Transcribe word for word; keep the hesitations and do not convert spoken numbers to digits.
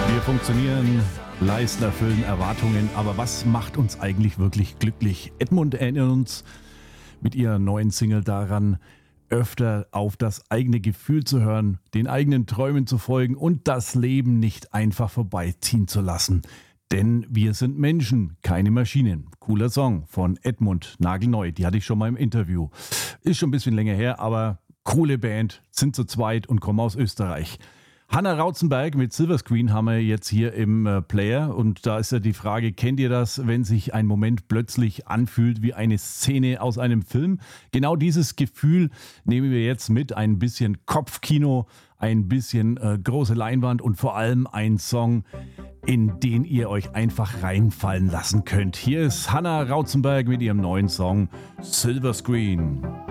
Wir funktionieren, leisten, erfüllen Erwartungen, aber was macht uns eigentlich wirklich glücklich? Edmund erinnert uns mit ihrer neuen Single daran, öfter auf das eigene Gefühl zu hören, den eigenen Träumen zu folgen und das Leben nicht einfach vorbeiziehen zu lassen. Denn wir sind Menschen, keine Maschinen. Cooler Song von Edmund, nagelneu, die hatte ich schon mal im Interview. Ist schon ein bisschen länger her, aber coole Band, sind zu zweit und kommen aus Österreich. Hanna Rauzenberg mit Silverscreen haben wir jetzt hier im äh, Player und da ist ja die Frage, kennt ihr das, wenn sich ein Moment plötzlich anfühlt wie eine Szene aus einem Film? Genau dieses Gefühl nehmen wir jetzt mit, ein bisschen Kopfkino, ein bisschen äh, große Leinwand und vor allem ein Song, in den ihr euch einfach reinfallen lassen könnt. Hier ist Hanna Rauzenberg mit ihrem neuen Song Silverscreen.